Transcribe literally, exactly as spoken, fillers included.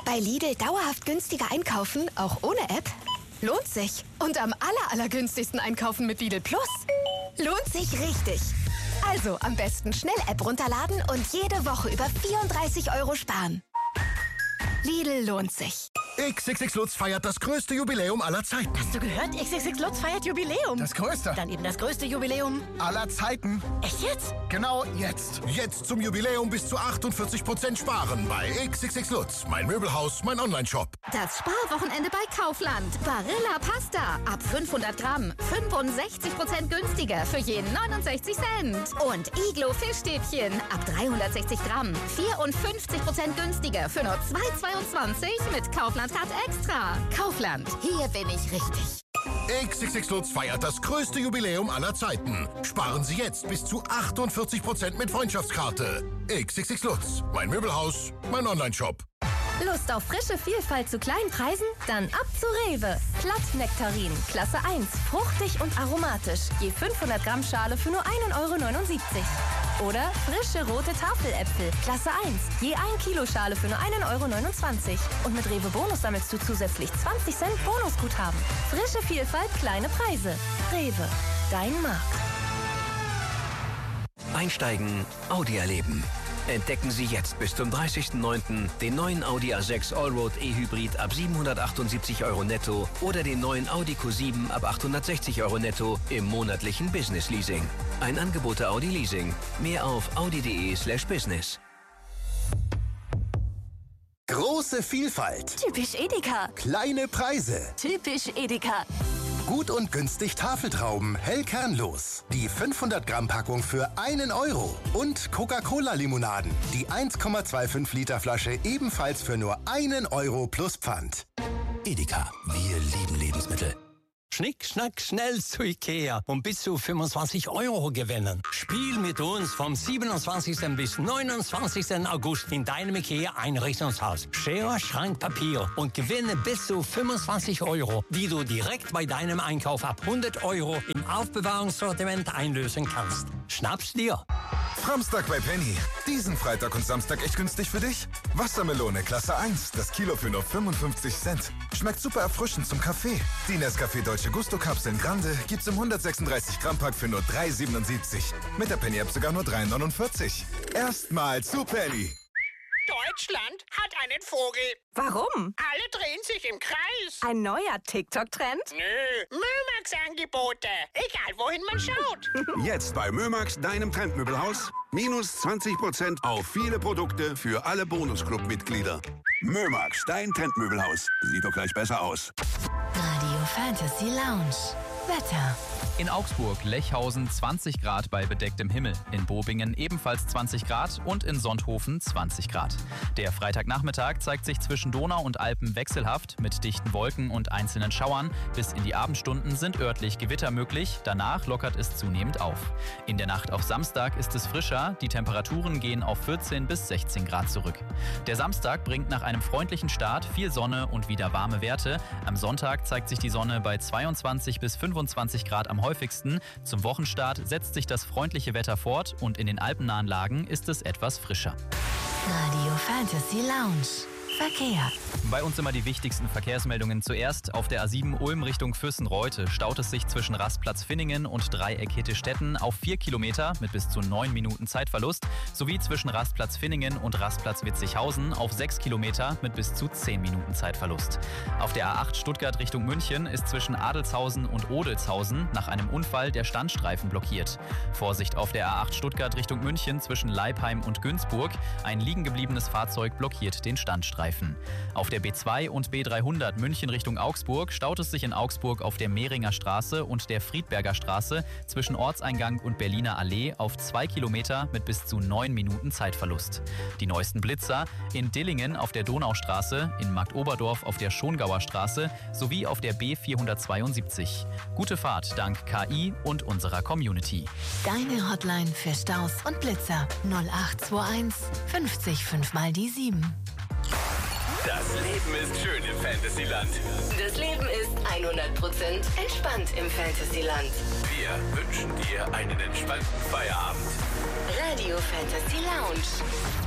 Bei Lidl dauerhaft günstiger einkaufen, auch ohne App? Lohnt sich. Und am aller, allergünstigsten einkaufen mit Lidl Plus? Lohnt sich richtig. Also am besten schnell App runterladen und jede Woche über vierunddreißig Euro sparen. Lidl lohnt sich. X X X Lutz feiert das größte Jubiläum aller Zeiten. Hast du gehört? X X X Lutz feiert Jubiläum. Das größte. Dann eben das größte Jubiläum aller Zeiten. Echt jetzt? Genau jetzt. Jetzt zum Jubiläum bis zu achtundvierzig Prozent sparen bei X X X Lutz. Mein Möbelhaus, mein Online-Shop. Das Sparwochenende bei Kaufland. Barilla Pasta ab fünfhundert Gramm. fünfundsechzig Prozent günstiger für jeden neunundsechzig Cent. Und Iglo Fischstäbchen ab dreihundertsechzig Gramm. vierundfünfzig Prozent günstiger für nur zwei Euro zweiundzwanzig mit Kaufland Card Extra. Kaufland, hier bin ich richtig. X X X Lutz feiert das größte Jubiläum aller Zeiten. Sparen Sie jetzt bis zu achtundvierzig Prozent mit Freundschaftskarte. X X X Lutz, mein Möbelhaus, mein Online-Shop. Lust auf frische Vielfalt zu kleinen Preisen? Dann ab zu Rewe. Platt-Nektarin, Klasse eins, fruchtig und aromatisch. Je fünfhundert Gramm Schale für nur ein Euro neunundsiebzig. Oder frische rote Tafeläpfel, Klasse eins, je ein Kilo Schale für nur ein Euro neunundzwanzig. Und mit Rewe Bonus sammelst du zusätzlich zwanzig Cent Bonusguthaben. Frische Vielfalt, kleine Preise. Rewe, dein Markt. Einsteigen, Audi erleben. Entdecken Sie jetzt bis zum dreißigsten neunten den neuen Audi A sechs Allroad E-Hybrid ab siebenhundertachtundsiebzig Euro netto oder den neuen Audi Q sieben ab achthundertsechzig Euro netto im monatlichen Business Leasing. Ein Angebot der Audi Leasing. Mehr auf audi.de slash business. Große Vielfalt. Typisch Edeka. Kleine Preise. Typisch Edeka. Gut und günstig Tafeltrauben, hell kernlos. Die fünfhundert Gramm Packung für einen Euro. Und Coca-Cola-Limonaden. Die eins Komma fünfundzwanzig Liter Flasche ebenfalls für nur einen Euro plus Pfand. Edeka, wir lieben Lebensmittel. Schnick, schnack, schnell zu Ikea und bis zu fünfundzwanzig Euro gewinnen. Spiel mit uns vom siebenundzwanzigsten bis neunundzwanzigsten August in deinem Ikea-Einrichtungshaus. Schere, Schrank, Papier und gewinne bis zu fünfundzwanzig Euro, die du direkt bei deinem Einkauf ab hundert Euro im Aufbewahrungssortiment einlösen kannst. Schnapp's dir! Samstag bei Penny. Diesen Freitag und Samstag echt günstig für dich? Wassermelone Klasse eins, das Kilo für nur fünfundfünfzig Cent. Schmeckt super erfrischend zum Kaffee. Die Nescafé Deutsche Gusto-Kapseln Grande gibt's im hundertsechsunddreißig Gramm Pack für nur drei Euro siebenundsiebzig. Mit der Penny-App sogar nur drei Euro neunundvierzig. Erstmal zu Penny. Deutschland hat einen Vogel. Warum? Alle drehen sich im Kreis. Ein neuer TikTok-Trend? Nö, Mömax-Angebote. Egal, wohin man schaut. Jetzt bei Mömax, deinem Trendmöbelhaus. Minus zwanzig Prozent auf viele Produkte für alle Bonusclub-Mitglieder. Mömax, dein Trendmöbelhaus. Sieht doch gleich besser aus. Radio Fantasy Lounge. Wetter. In Augsburg, Lechhausen zwanzig Grad bei bedecktem Himmel. In Bobingen ebenfalls zwanzig Grad und in Sonthofen zwanzig Grad. Der Freitagnachmittag zeigt sich zwischen Donau und Alpen wechselhaft mit dichten Wolken und einzelnen Schauern. Bis in die Abendstunden sind örtlich Gewitter möglich. Danach lockert es zunehmend auf. In der Nacht auf Samstag ist es frischer. Die Temperaturen gehen auf vierzehn bis sechzehn Grad zurück. Der Samstag bringt nach einem freundlichen Start viel Sonne und wieder warme Werte. Am Sonntag zeigt sich die Sonne bei zweiundzwanzig bis fünfundzwanzig Grad am häufigsten. Zum Wochenstart setzt sich das freundliche Wetter fort und in den alpennahen Lagen ist es etwas frischer. Radio Fantasy Lounge. Verkehr. Bei uns immer die wichtigsten Verkehrsmeldungen zuerst. Auf der A sieben Ulm Richtung Fürstenreute staut es sich zwischen Rastplatz Finningen und Dreieck Hittestetten auf vier Kilometer mit bis zu neun Minuten Zeitverlust sowie zwischen Rastplatz Finningen und Rastplatz Witzighausen auf sechs Kilometer mit bis zu zehn Minuten Zeitverlust. Auf der A acht Stuttgart Richtung München ist zwischen Adelshausen und Odelshausen nach einem Unfall der Standstreifen blockiert. Vorsicht auf der A acht Stuttgart Richtung München zwischen Leipheim und Günzburg. Ein liegen gebliebenes Fahrzeug blockiert den Standstreifen. Auf der B zwei und B dreihundert München Richtung Augsburg staut es sich in Augsburg auf der Mehringer Straße und der Friedberger Straße zwischen Ortseingang und Berliner Allee auf zwei Kilometer mit bis zu neun Minuten Zeitverlust. Die neuesten Blitzer in Dillingen auf der Donaustraße, in Marktoberdorf auf der Schongauer Straße sowie auf der B vierhundertzweiundsiebzig. Gute Fahrt dank K I und unserer Community. Deine Hotline für Staus und Blitzer null acht zwei eins fünfzig fünf mal die sieben. Das Leben ist schön im Fantasyland. Das Leben ist hundert Prozent entspannt im Fantasyland. Wir wünschen dir einen entspannten Feierabend. Radio Fantasy Lounge.